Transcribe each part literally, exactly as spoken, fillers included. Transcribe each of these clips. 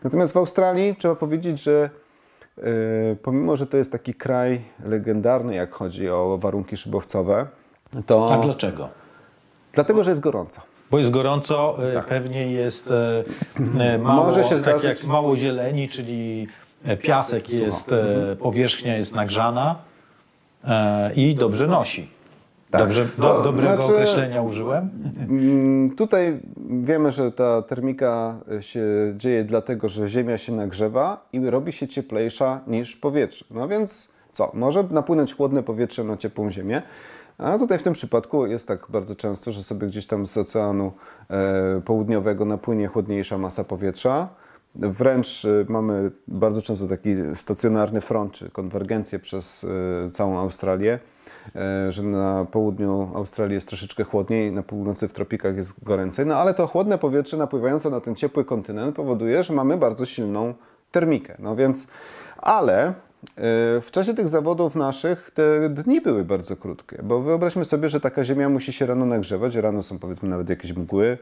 Natomiast w Australii trzeba powiedzieć, że yy, pomimo, że to jest taki kraj legendarny, jak chodzi o warunki szybowcowe, to... A dlaczego? Dlatego, że jest gorąco. Bo jest gorąco, tak. Pewnie jest e, mało, Może się tak zdarzyć... jak mało zieleni, czyli piasek jest, e, powierzchnia jest nagrzana e, i dobrze nosi. Tak. Dobrze, do, dobrego znaczy, określenia użyłem? Tutaj wiemy, że ta termika się dzieje dlatego, że Ziemia się nagrzewa i robi się cieplejsza niż powietrze. No więc co? Może napłynąć chłodne powietrze na ciepłą Ziemię. A tutaj w tym przypadku jest tak bardzo często, że sobie gdzieś tam z oceanu e, południowego napłynie chłodniejsza masa powietrza. Wręcz e, mamy bardzo często taki stacjonarny front, czy konwergencję przez e, całą Australię, e, że na południu Australii jest troszeczkę chłodniej, na północy w tropikach jest goręcej. No ale to chłodne powietrze napływające na ten ciepły kontynent powoduje, że mamy bardzo silną termikę. No więc, ale... W czasie tych zawodów naszych te dni były bardzo krótkie, bo wyobraźmy sobie, że taka Ziemia musi się rano nagrzewać, rano są powiedzmy nawet jakieś mgły,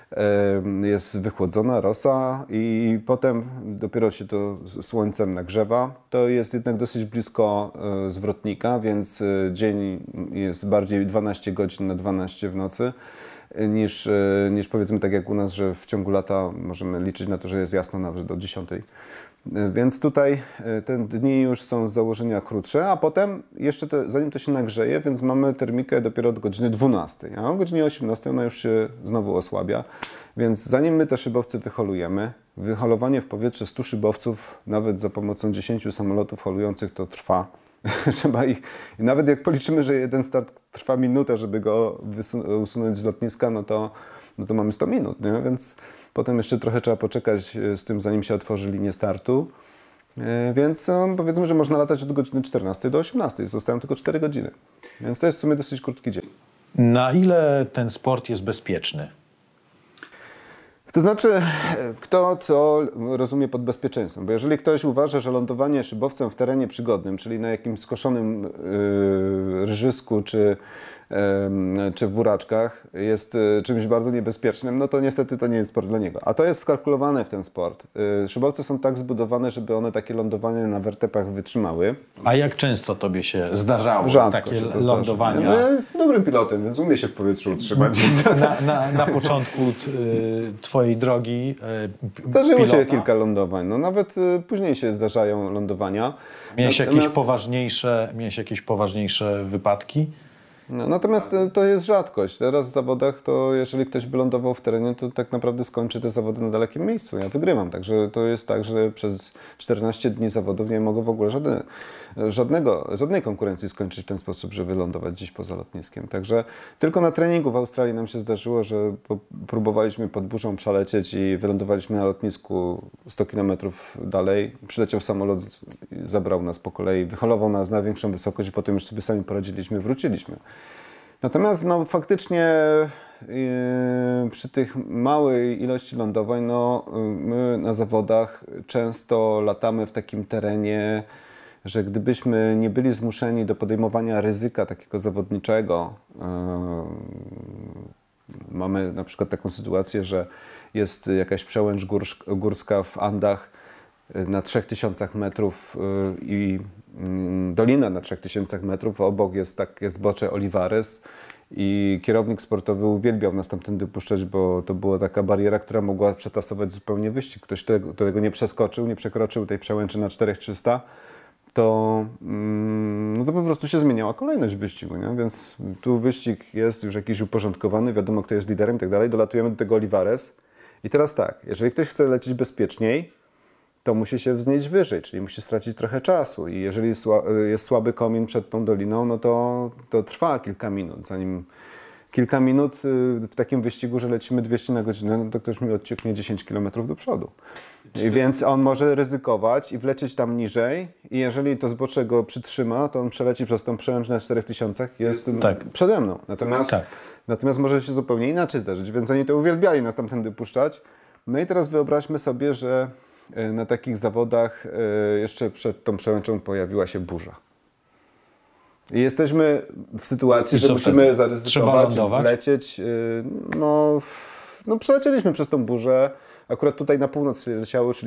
jest wychłodzona rosa i potem dopiero się to słońcem nagrzewa. To jest jednak dosyć blisko zwrotnika, więc dzień jest bardziej dwanaście godzin na dwanaście w nocy niż, niż powiedzmy tak jak u nas, że w ciągu lata możemy liczyć na to, że jest jasno nawet do dziesiątej. Więc tutaj te dni już są z założenia krótsze, a potem jeszcze to, zanim to się nagrzeje, więc mamy termikę dopiero od godziny dwunastej, a o godzinie osiemnastej ona już się znowu osłabia. Więc zanim my te szybowce wyholujemy, wyholowanie w powietrze stu szybowców, nawet za pomocą dziesięciu samolotów holujących, to trwa. Trzeba ich, i nawet jak policzymy, że jeden start trwa minutę, żeby go usunąć z lotniska, no to, no to mamy sto minut, nie? Więc potem jeszcze trochę trzeba poczekać z tym, zanim się otworzy linię startu. Więc powiedzmy, że można latać od godziny czternastej do osiemnastej. Zostają tylko cztery godziny. Więc to jest w sumie dosyć krótki dzień. Na ile ten sport jest bezpieczny? To znaczy, kto co rozumie pod bezpieczeństwem. Bo jeżeli ktoś uważa, że lądowanie szybowcem w terenie przygodnym, czyli na jakimś skoszonym yy, rżysku czy, yy, czy w buraczkach jest yy, czymś bardzo niebezpiecznym, no to niestety to nie jest sport dla niego. A to jest wkalkulowane w ten sport. Yy, szybowce są tak zbudowane, żeby one takie lądowanie na wertepach wytrzymały. A jak często tobie się zdarzało Rzadko takie się to lądowania? No, ja jestem dobrym pilotem, więc umie się w powietrzu utrzymać. Na, na, na początku t, twojej drogi y, Zdarzyło pilota? się kilka lądowań. No nawet y, później się zdarzają lądowania. Miałeś Natomiast... jakieś poważniejsze, miałeś jakieś poważniejsze wypadki? No, natomiast to jest rzadkość. Teraz w zawodach to jeżeli ktoś by lądował w terenie, to tak naprawdę skończy te zawody na dalekim miejscu. Ja wygrywam. Także to jest tak, że przez czternaście dni zawodów nie mogę w ogóle żadne, żadnego, żadnej konkurencji skończyć w ten sposób, żeby lądować gdzieś poza lotniskiem. Także tylko na treningu w Australii nam się zdarzyło, że próbowaliśmy pod burzą przelecieć i wylądowaliśmy na lotnisku sto kilometrów dalej. Przyleciał samolot, zabrał nas po kolei, wyholował nas na większą wysokość i potem już sobie sami poradziliśmy, wróciliśmy. Natomiast no, faktycznie yy, przy tych małej ilości lądowań, no, my na zawodach często latamy w takim terenie, że gdybyśmy nie byli zmuszeni do podejmowania ryzyka takiego zawodniczego, yy, mamy na przykład taką sytuację, że jest jakaś przełęcz górska w Andach na trzech tysiącach metrów i dolina na trzech tysiącach metrów, a obok jest takie zbocze Olivares i kierownik sportowy uwielbiał nas tamtędy puszczać, bo to była taka bariera, która mogła przetasować zupełnie wyścig. Ktoś tego, tego nie przeskoczył, nie przekroczył tej przełęczy na cztery tysiące trzysta, to, no to po prostu się zmieniała kolejność wyścigu, nie? Więc tu wyścig jest już jakiś uporządkowany, wiadomo kto jest liderem i tak dalej, dolatujemy do tego Olivares i teraz tak, jeżeli ktoś chce lecieć bezpieczniej, to musi się wznieść wyżej, czyli musi stracić trochę czasu i jeżeli jest słaby komin przed tą doliną, no to, to trwa kilka minut, zanim kilka minut w takim wyścigu, że lecimy dwieście na godzinę, no to ktoś mi odcieknie dziesięć kilometrów do przodu. I więc on może ryzykować i wlecieć tam niżej i jeżeli to zbocze go przytrzyma, to on przeleci przez tą przełęcz na czterech tysiącach, jest tak przede mną. Natomiast, tak. natomiast może się zupełnie inaczej zdarzyć, więc oni to uwielbiali nas tamtędy puszczać. No i teraz wyobraźmy sobie, że na takich zawodach jeszcze przed tą przełęczą pojawiła się burza. I jesteśmy w sytuacji, że musimy wtedy zaryzykować, wlecieć. No, no przelecieliśmy przez tą burzę. Akurat tutaj na północ leciało, czyli